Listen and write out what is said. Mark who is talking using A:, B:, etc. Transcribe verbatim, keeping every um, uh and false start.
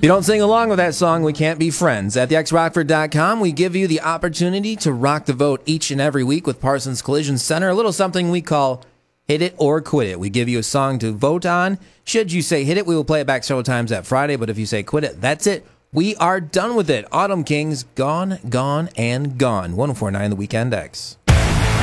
A: you don't sing along with that song, we can't be friends. At the x rockford dot com, we give you the opportunity to rock the vote each and every week with Parsons Collision Center, a little something we call Hit It or Quit It. We give you a song to vote on. Should you say hit it, we will play it back several times that Friday, but if you say quit it, that's it. We are done with it. Autumn Kings, gone, gone, and gone. one oh four point nine The Weekend X.